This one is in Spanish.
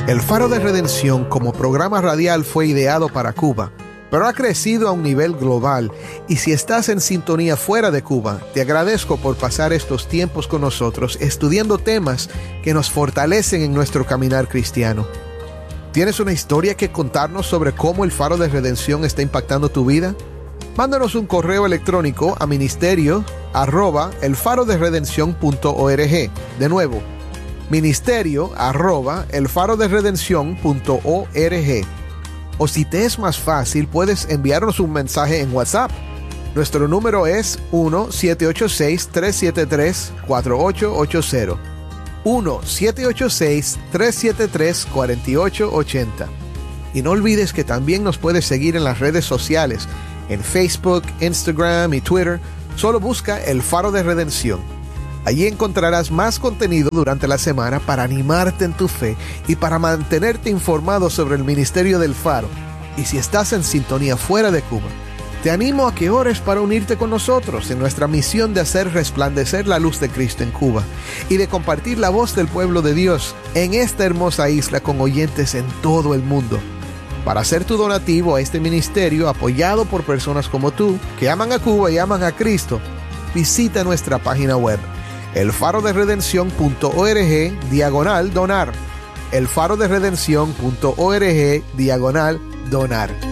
El Faro de Redención como programa radial fue ideado para Cuba, pero ha crecido a un nivel global, y si estás en sintonía fuera de Cuba, te agradezco por pasar estos tiempos con nosotros estudiando temas que nos fortalecen en nuestro caminar cristiano. ¿Tienes una historia que contarnos sobre cómo el Faro de Redención está impactando tu vida? Mándanos un correo electrónico a ministerio@elfaroderedencion.org. De nuevo, ministerio@elfaroderedencion.org. O si te es más fácil, puedes enviarnos un mensaje en WhatsApp. Nuestro número es 1-786-373-4880. 1-786-373-4880. Y no olvides que también nos puedes seguir en las redes sociales, en Facebook, Instagram y Twitter. Solo busca El Faro de Redención. Allí encontrarás más contenido durante la semana para animarte en tu fe y para mantenerte informado sobre el ministerio del Faro. Y si estás en sintonía fuera de Cuba, te animo a que ores para unirte con nosotros en nuestra misión de hacer resplandecer la luz de Cristo en Cuba y de compartir la voz del pueblo de Dios en esta hermosa isla con oyentes en todo el mundo. Para hacer tu donativo a este ministerio apoyado por personas como tú que aman a Cuba y aman a Cristo, visita nuestra página web elfaroderedencion.org/donar. elfaroderedencion.org/donar.